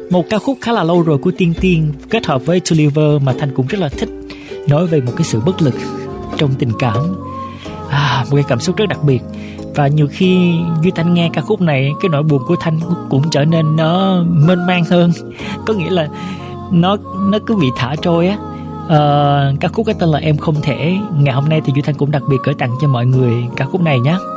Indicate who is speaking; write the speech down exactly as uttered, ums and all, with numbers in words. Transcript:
Speaker 1: Một ca khúc khá là lâu rồi của Tiên Tiên kết hợp với Tulliver mà Thanh cũng rất là thích, nói về một cái sự bất lực trong tình cảm, à, một cái cảm xúc rất đặc biệt. Và nhiều khi Duy Thanh nghe ca khúc này, cái nỗi buồn của Thanh cũng trở nên nó mênh mang hơn, có nghĩa là nó nó cứ bị thả trôi á. Uh, ca khúc cái tên là Em Không Thể. Ngày hôm nay thì Duy Thanh cũng đặc biệt gửi tặng cho mọi người ca khúc này nhé.